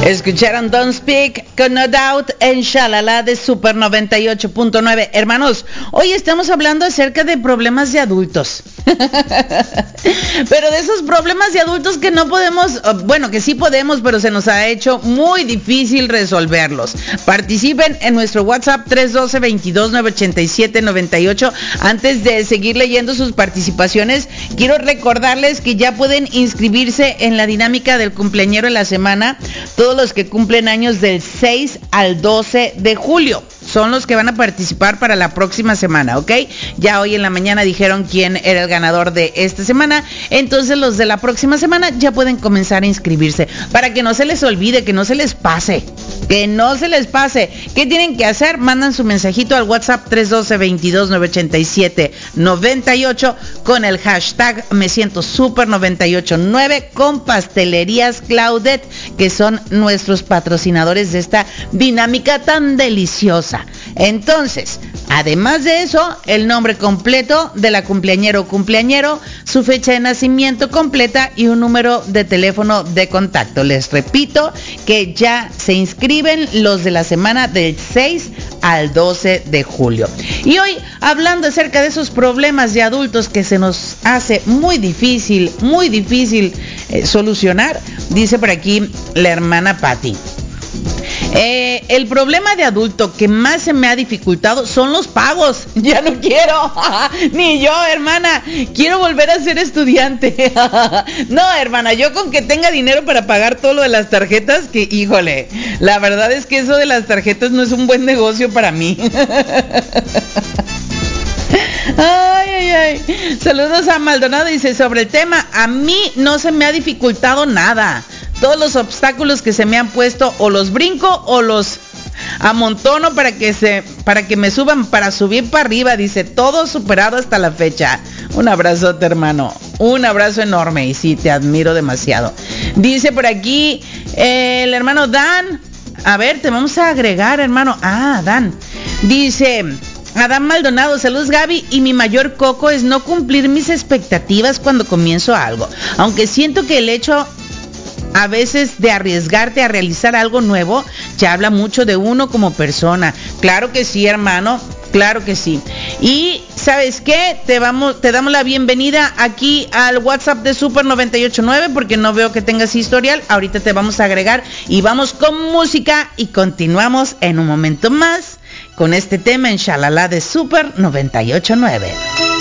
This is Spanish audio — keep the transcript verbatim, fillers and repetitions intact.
Escucharon Don't Speak con No Doubt en Shalala de Super noventa y ocho punto nueve. Hermanos, hoy estamos hablando acerca de problemas de adultos. Pero de esos problemas de adultos que no podemos, bueno, que sí podemos, pero se nos ha hecho muy difícil resolverlos. Participen en nuestro WhatsApp tres uno dos, veintidós, novecientos ochenta y siete, noventa y ocho. Antes de seguir leyendo sus participaciones, quiero recordarles que ya pueden inscribirse en la dinámica del cumpleañero en la semana. Todos los que cumplen años del seis al doce de julio son los que van a participar para la próxima semana, ¿ok? Ya hoy en la mañana dijeron quién era el ganador de esta semana, entonces los de la próxima semana ya pueden comenzar a inscribirse, para que no se les olvide, que no se les pase, que no se les pase. ¿Qué tienen que hacer? Mandan su mensajito al WhatsApp tres uno dos, veintidós, novecientos ochenta y siete, noventa y ocho con el hashtag Me Siento Super noventa y ocho nueve con Pastelerías Claudette, que son nuestros patrocinadores de esta dinámica tan deliciosa. Entonces, además de eso, el nombre completo de la cumpleañera o cumpleañero, su fecha de nacimiento completa y un número de teléfono de contacto. Les repito que ya se inscriben los de la semana del seis al doce de julio. Y hoy, hablando acerca de esos problemas de adultos que se nos hace muy difícil, muy difícil eh, solucionar, dice por aquí la hermana Patti. Eh, el problema de adulto que más se me ha dificultado son los pagos. Ya no quiero, ni yo, hermana, quiero volver a ser estudiante. No, hermana, yo con que tenga dinero para pagar todo lo de las tarjetas, que híjole, la verdad es que eso de las tarjetas no es un buen negocio para mí. Ay, ay, ay. Saludos a Maldonado, dice, sobre el tema, a mí no se me ha dificultado nada. Todos los obstáculos que se me han puesto o los brinco o los amontono para que se para que me suban, para subir para arriba, dice, todo superado hasta la fecha. Un abrazote, hermano, un abrazo enorme, y sí, te admiro demasiado. Dice por aquí eh, el hermano Dan, a ver, te vamos a agregar, hermano. Ah, Dan, dice Adán Maldonado, saludos Gaby, y mi mayor coco es no cumplir mis expectativas cuando comienzo algo, aunque siento que el hecho a veces de arriesgarte a realizar algo nuevo, ya habla mucho de uno como persona. Claro que sí, hermano, claro que sí. Y ¿sabes qué? Te vamos, te damos la bienvenida aquí al WhatsApp de Super noventa y ocho nueve, porque no veo que tengas historial. Ahorita te vamos a agregar y vamos con música y continuamos en un momento más con este tema en Shalala de Super noventa y ocho nueve.